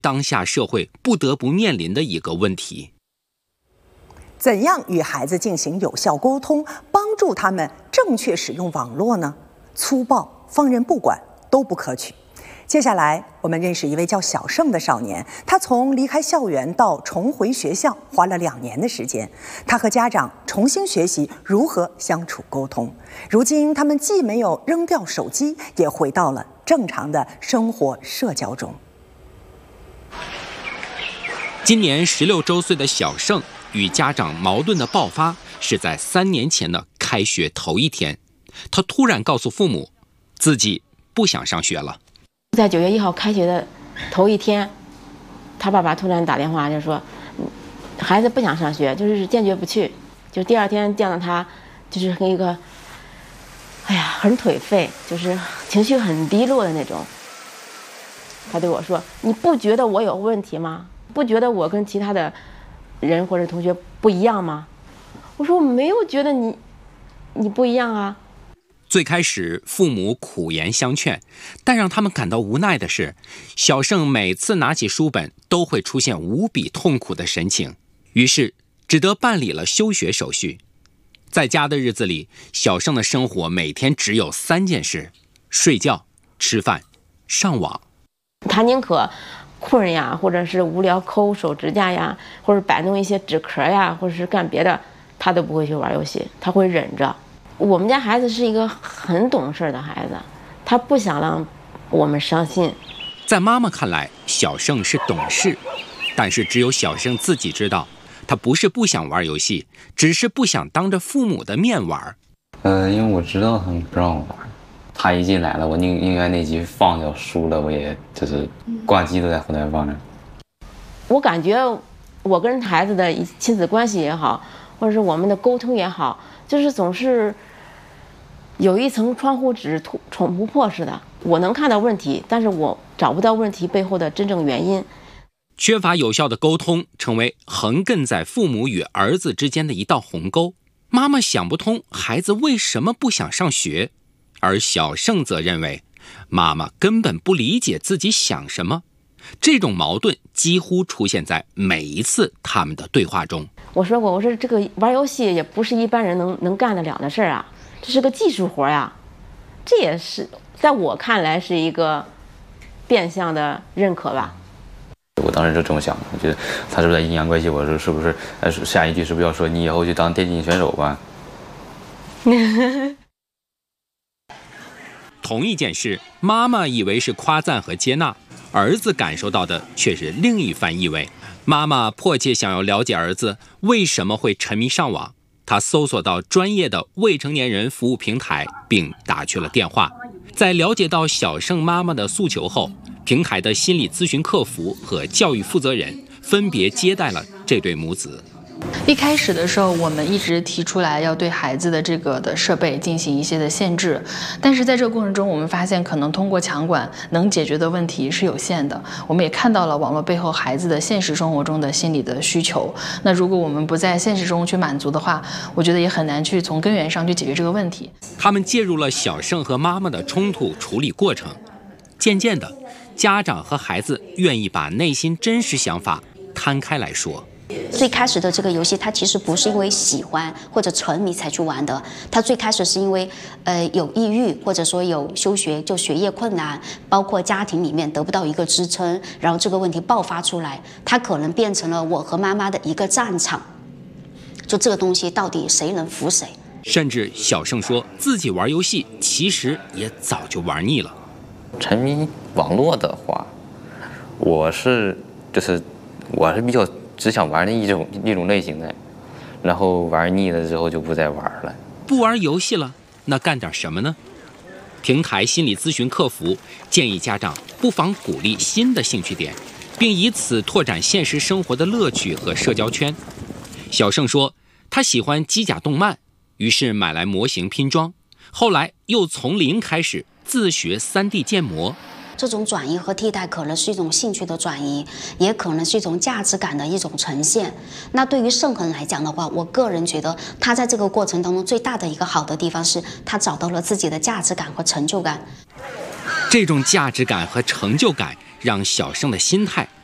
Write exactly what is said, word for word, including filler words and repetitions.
当下社会不得不面临的一个问题。 怎样与孩子进行有效沟通，帮助他们正确使用网络呢？粗暴、放任不管都不可取。接下来，我们认识一位叫小盛的少年，他从离开校园到重回学校，花了两年的时间。他和家长重新学习如何相处沟通。如今，他们既没有扔掉手机，也回到了正常的生活社交中。 今年十六周岁的小盛与家长矛盾的爆发是在三年前的开学头一天，他突然告诉父母，自己不想上学了。 在九月一号开学的头一天，他爸爸突然打电话就说，孩子不想上学，就是坚决不去。就第二天见到他，就是一个，哎呀，很颓废，就是情绪很低落的那种。他对我说：“你不觉得我有问题吗？不觉得我跟其他的人或者同学不一样吗？”我说：“我没有觉得你，你不一样啊。” 最开始父母苦言相劝，但让他们感到无奈的是，小盛每次拿起书本都会出现无比痛苦的神情，于是只得办理了休学手续。在家的日子里，小盛的生活每天只有三件事：睡觉、吃饭、上网。 他宁可困呀，或者是无聊抠手指甲呀，或者摆弄一些纸壳呀，或者是干别的，他都不会去玩游戏，他会忍着。我们家孩子是一个很懂事的孩子，他不想让我们伤心。 在妈妈看来，小盛是懂事，但是只有小盛自己知道，他不是不想玩游戏，只是不想当着父母的面玩。 呃，因为我知道他们不让我玩，他一进来了，我宁应该那集放掉书了，我也就是挂机都在后台放着。 我感觉我跟孩子的亲子关系也好，或者是我们的沟通也好，就是总是有一层窗户纸捅不破似的。我能看到问题，但是我找不到问题背后的真正原因。 缺乏有效的沟通，成为横亘在父母与儿子之间的一道鸿沟。妈妈想不通孩子为什么不想上学，而小盛则认为妈妈根本不理解自己想什么。这种矛盾几乎出现在每一次他们的对话中。 我说过，我说这个玩游戏也不是一般人能能干得了的事儿啊，这是个技术活呀。这也是在我看来是一个变相的认可吧。 我当时就这么想，我觉得他是不是在阴阳怪气我，说是不是？呃，下一句是不是要说你以后去当电竞选手吧？ 同一件事，妈妈以为是夸赞和接纳，儿子感受到的却是另一番意味。妈妈迫切想要了解儿子为什么会沉迷上网，她搜索到专业的未成年人服务平台，并打去了电话。在了解到小盛妈妈的诉求后，平台的心理咨询客服和教育负责人分别接待了这对母子。 一开始的时候，我们一直提出来要对孩子的这个的设备进行一些的限制，但是在这个过程中，我们发现可能通过强管能解决的问题是有限的。我们也看到了网络背后孩子的现实生活中的心理的需求。那如果我们不在现实中去满足的话，我觉得也很难去从根源上去解决这个问题。 他们介入了小盛和妈妈的冲突处理过程，渐渐的，家长和孩子愿意把内心真实想法摊开来说。 最开始的这个游戏，它其实不是因为喜欢或者沉迷才去玩的，它最开始是因为呃有抑郁，或者说有休学就学业困难，包括家庭里面得不到一个支撑，然后这个问题爆发出来，它可能变成了我和妈妈的一个战场，就这个东西到底谁能服谁。 甚至小盛说自己玩游戏其实也早就玩腻了。 沉迷网络的话，我是就是我是比较只想玩那一种一种类型的，然后玩腻了之后就不再玩了。 不玩游戏了，那干点什么呢？平台心理咨询客服建议家长不妨鼓励新的兴趣点，并以此拓展现实生活的乐趣和社交圈。小盛说他喜欢机甲动漫，于是买来模型拼装，后来又从零开始自学 三 D 建模。 这种转移和替代可能是一种兴趣的转移，也可能是一种价值感的一种呈现。那对于盛恒来讲的话，我个人觉得他在这个过程当中最大的一个好的地方是他找到了自己的价值感和成就感。 这种价值感和成就感让小盛的心态